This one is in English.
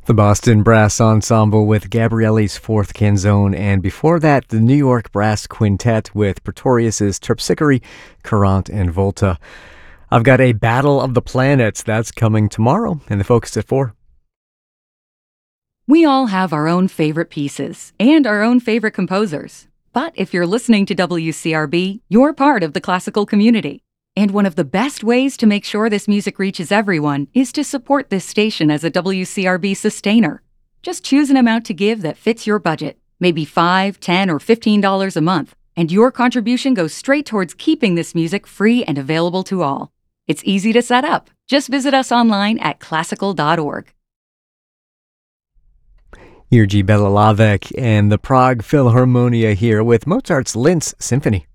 The Boston Brass Ensemble with Gabrielli's Fourth Canzone, and before that, the New York Brass Quintet with Pretorius's Terpsichore, Courant, and Volta. I've got a Battle of the Planets that's coming tomorrow, and the focus at 4. We all have our own favorite pieces and our own favorite composers. But if you're listening to WCRB, you're part of the classical community. And one of the best ways to make sure this music reaches everyone is to support this station as a WCRB sustainer. Just choose an amount to give that fits your budget, maybe $5, $10, or $15 a month, and your contribution goes straight towards keeping this music free and available to all. It's easy to set up. Just visit us online at classical.org. Jiří Bělohlávek and the Prague Philharmonia here with Mozart's Linz Symphony.